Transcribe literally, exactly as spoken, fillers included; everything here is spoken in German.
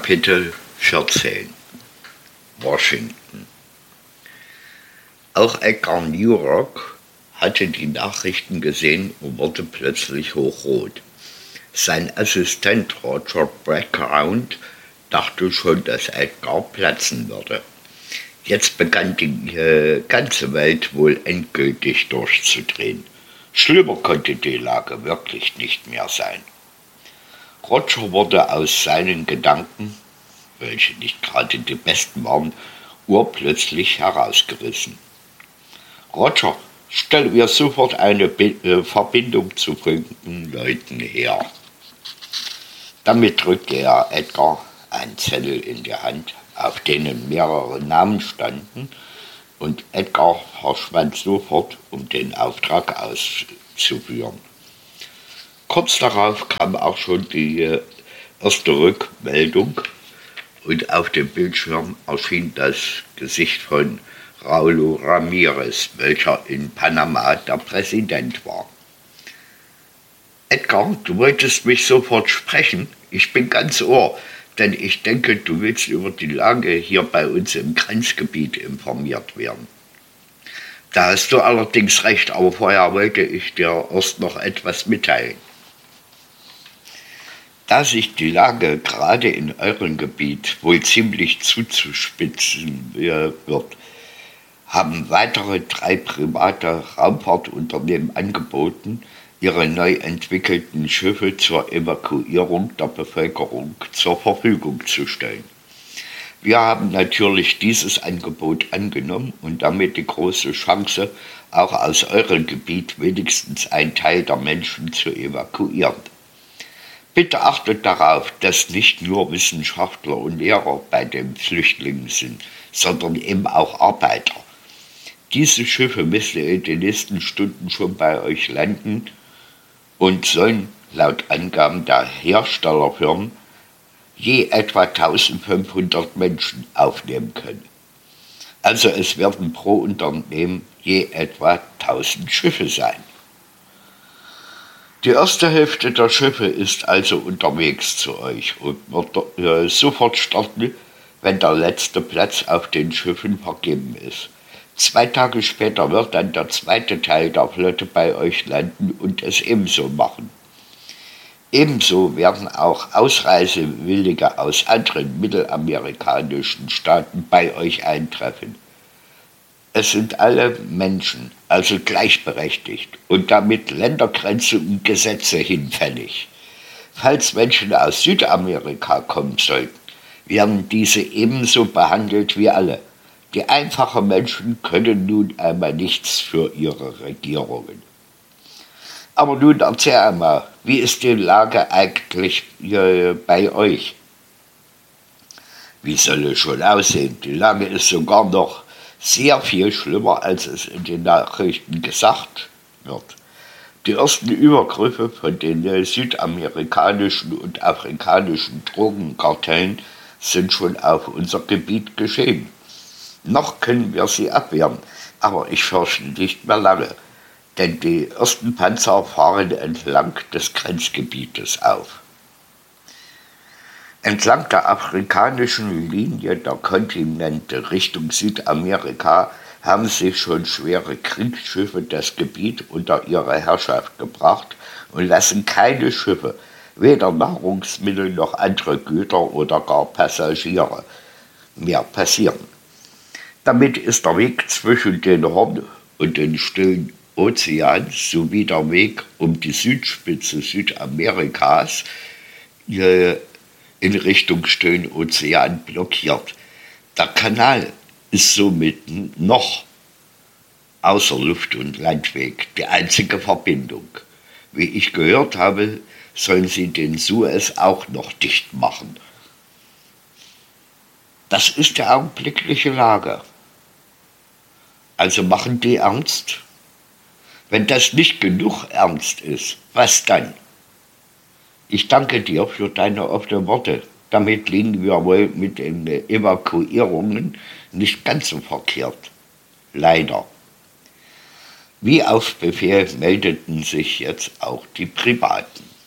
Kapitel vierzehn Washington. Auch Edgar Newark hatte die Nachrichten gesehen und wurde plötzlich hochrot. Sein Assistent Roger Background dachte schon, dass Edgar platzen würde. Jetzt begann die äh, ganze Welt wohl endgültig durchzudrehen. Schlimmer konnte die Lage wirklich nicht mehr sein. Roger wurde aus seinen Gedanken, welche nicht gerade die besten waren, urplötzlich herausgerissen. Roger, stell mir sofort eine Be- äh, Verbindung zu folgenden Leuten her. Damit drückte er Edgar einen Zettel in die Hand, auf denen mehrere Namen standen, und Edgar verschwand sofort, um den Auftrag auszuführen. Kurz darauf kam auch schon die erste Rückmeldung und auf dem Bildschirm erschien das Gesicht von Raul Ramirez, welcher in Panama der Präsident war. Edgar, du wolltest mich sofort sprechen? Ich bin ganz Ohr, denn ich denke, du willst über die Lage hier bei uns im Grenzgebiet informiert werden. Da hast du allerdings recht, aber vorher wollte ich dir erst noch etwas mitteilen. Da sich die Lage gerade in eurem Gebiet wohl ziemlich zuzuspitzen wird, haben weitere drei private Raumfahrtunternehmen angeboten, ihre neu entwickelten Schiffe zur Evakuierung der Bevölkerung zur Verfügung zu stellen. Wir haben natürlich dieses Angebot angenommen und damit die große Chance, auch aus eurem Gebiet wenigstens einen Teil der Menschen zu evakuieren. Bitte achtet darauf, dass nicht nur Wissenschaftler und Lehrer bei den Flüchtlingen sind, sondern eben auch Arbeiter. Diese Schiffe müssen in den nächsten Stunden schon bei euch landen und sollen laut Angaben der Herstellerfirmen je etwa eintausendfünfhundert Menschen aufnehmen können. Also es werden pro Unternehmen je etwa tausend Schiffe sein. Die erste Hälfte der Schiffe ist also unterwegs zu euch und wird äh, sofort starten, wenn der letzte Platz auf den Schiffen vergeben ist. Zwei Tage später wird dann der zweite Teil der Flotte bei euch landen und es ebenso machen. Ebenso werden auch Ausreisewillige aus anderen mittelamerikanischen Staaten bei euch eintreffen. Es sind alle Menschen, also gleichberechtigt und damit Ländergrenzen und Gesetze hinfällig. Falls Menschen aus Südamerika kommen sollten, werden diese ebenso behandelt wie alle. Die einfachen Menschen können nun einmal nichts für ihre Regierungen. Aber nun erzähl einmal, wie ist die Lage eigentlich hier bei euch? Wie soll es schon aussehen? Die Lage ist sogar noch sehr viel schlimmer, als es in den Nachrichten gesagt wird. Die ersten Übergriffe von den südamerikanischen und afrikanischen Drogenkartellen sind schon auf unser Gebiet geschehen. Noch können wir sie abwehren, aber ich fürchte nicht mehr lange, denn die ersten Panzer fahren entlang des Grenzgebietes auf. Entlang der afrikanischen Linie der Kontinente Richtung Südamerika haben sich schon schwere Kriegsschiffe das Gebiet unter ihre Herrschaft gebracht und lassen keine Schiffe, weder Nahrungsmittel noch andere Güter oder gar Passagiere, mehr passieren. Damit ist der Weg zwischen den Horn und den stillen Ozean sowie der Weg um die Südspitze Südamerikas äh, in Richtung stillen Ozean blockiert. Der Kanal ist somit noch außer Luft- und Landweg die einzige Verbindung. Wie ich gehört habe, sollen sie den Suez auch noch dicht machen. Das ist die augenblickliche Lage. Also machen die ernst? Wenn das nicht genug ernst ist, was dann? Ich danke dir für deine offenen Worte. Damit liegen wir wohl mit den Evakuierungen nicht ganz so verkehrt. Leider. Wie auf Befehl meldeten sich jetzt auch die Privaten.